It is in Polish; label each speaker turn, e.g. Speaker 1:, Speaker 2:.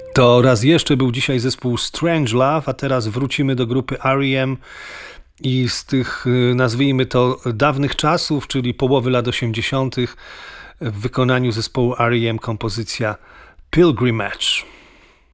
Speaker 1: To raz jeszcze był dzisiaj zespół Strange Love, a teraz wrócimy do grupy R.E.M. i z tych, nazwijmy to, dawnych czasów, czyli połowy lat 80. w wykonaniu zespołu R.E.M. kompozycja Pilgrimage.